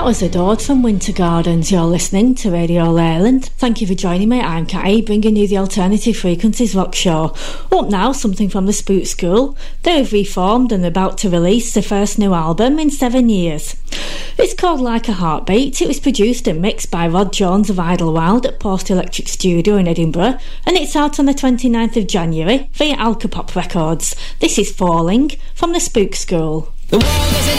was Adored from Winter Gardens. You're listening to Radio Leyland. Thank you for joining me. I'm Catty, bringing you the Alternative Frequencies Rock Show. Up now, something from the Spook School. They've reformed and are about to release their first new album in 7 years. It's called Like a Heartbeat. It was produced and mixed by Rod Jones of Idlewild at Post Electric Studio in Edinburgh, and it's out on the 29th of January via Alcopop Records. This is Falling from the Spook School.